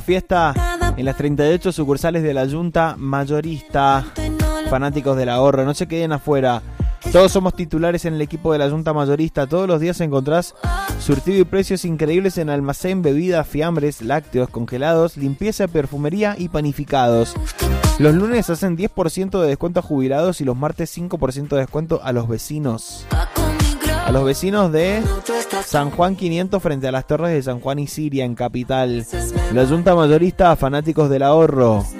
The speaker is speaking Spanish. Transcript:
Fiesta en las 38 sucursales de la Junta Mayorista. Fanáticos del ahorro, no se queden afuera. Todos somos titulares en el equipo de la Junta Mayorista. Todos los días encontrás surtido y precios increíbles en almacén, bebidas, fiambres, lácteos, congelados, limpieza, perfumería y panificados. Los lunes hacen 10% de descuento a jubilados y los martes 5% de descuento a los vecinos. A los vecinos de San Juan 500 frente a las torres de San Juan y Siria en Capital. La Junta Mayorista, fanáticos del ahorro.